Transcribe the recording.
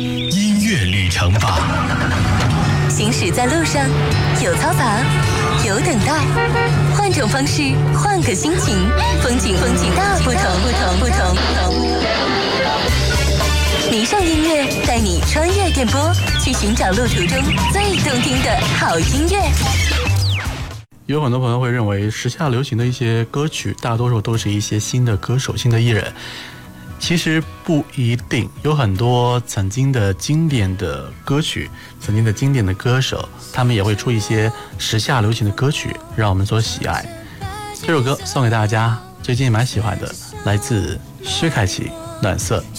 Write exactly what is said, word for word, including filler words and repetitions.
音乐旅程吧。 行驶在路上，有嘈杂，有等待，换种方式，换个心情，风景风景大不同，不同不同不同。迷上音乐，带你穿越电波，去寻找路途中最动听的好音乐。 有很多朋友会认为时下流行的一些歌曲大多数都是一些新的歌手、新的艺人，其实不一定，有很多曾经的经典的歌曲，曾经的经典的歌手，他们也会出一些时下流行的歌曲让我们所喜爱。这首歌送给大家，最近蛮喜欢的，来自薛凯琪，暖色。